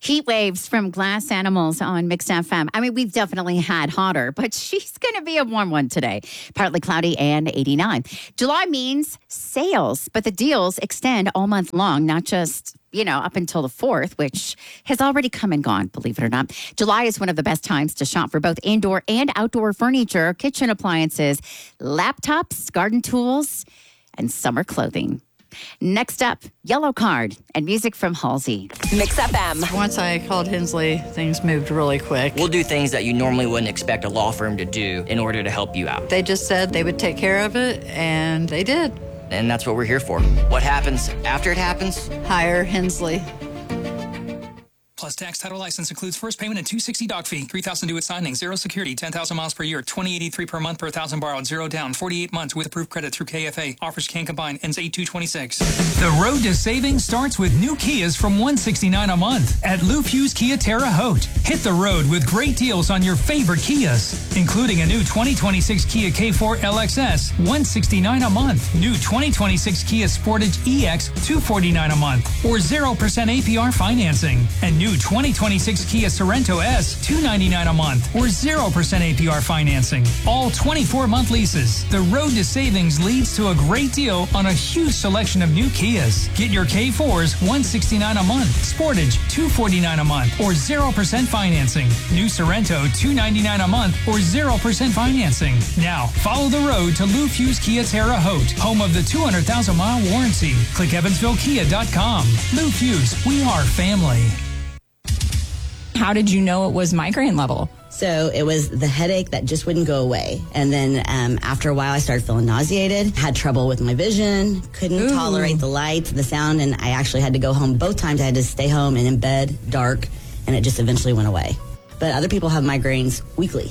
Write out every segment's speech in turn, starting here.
Heat waves from Glass Animals on Mixed FM. I mean, we've definitely had hotter, but she's going to be a warm one today. Partly cloudy and 89. July means sales, but the deals extend all month long, not just, up until the 4th, which has already come and gone, believe it or not. July is one of the best times to shop for both indoor and outdoor furniture, kitchen appliances, laptops, garden tools, and summer clothing. Next up, Yellow Card and music from Halsey. Mix FM. Once I called Hensley, things moved really quick. We'll do things that you normally wouldn't expect a law firm to do in order to help you out. They just said they would take care of it, and they did. And that's what we're here for. What happens after it happens? Hire Hensley. Plus tax title license includes first payment and $260 doc fee, $3,000 due at signing, 0 security, 10,000 miles per year, $20.83 per month per 1,000 borrowed, 0 down, 48 months with approved credit through KFA. Offers can combine, ends 8/2/26. The road to savings starts with new Kias from $169 a month at Lou Fu's Kia Terre Haute. Hit the road with great deals on your favorite Kias, including a new 2026 Kia K4 LXS, $169 a month. New 2026 Kia Sportage EX, $249 a month, or 0% APR financing. And new 2026 Kia Sorento S, $299 a month, or 0% APR financing. All 24-month leases. The road to savings leads to a great deal on a huge selection of new Kias. Get your K4s, $169 a month, Sportage, $249 a month, or 0% financing. New Sorento, $299 a month, or 0% financing. Now, follow the road to Lou Fu's Kia Terre Haute, home of the 200,000-mile warranty. Click EvansvilleKia.com. Lou Fu's, we are family. How did you know it was migraine level? So it was the headache that just wouldn't go away. And then after a while, I started feeling nauseated, had trouble with my vision, couldn't tolerate the light, the sound, and I actually had to go home both times. I had to stay home and in bed, dark, and it just eventually went away. But other people have migraines weekly.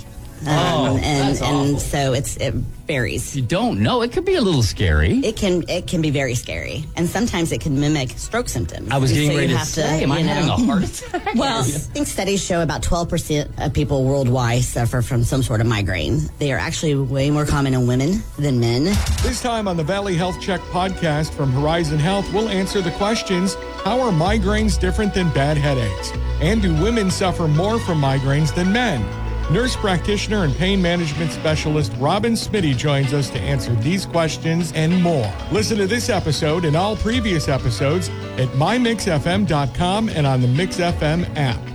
And so it varies. You don't know. It could be a little scary. It can be very scary. And sometimes it can mimic stroke symptoms. I was getting ready to say, am I having a heart attack? Well, I think studies show about 12% of people worldwide suffer from some sort of migraine. They are actually way more common in women than men. This time on the Valley Health Check podcast from Horizon Health, we'll answer the questions: how are migraines different than bad headaches? And do women suffer more from migraines than men? Nurse practitioner and pain management specialist Robin Smitty joins us to answer these questions and more. Listen to this episode and all previous episodes at mymixfm.com and on the Mix FM app.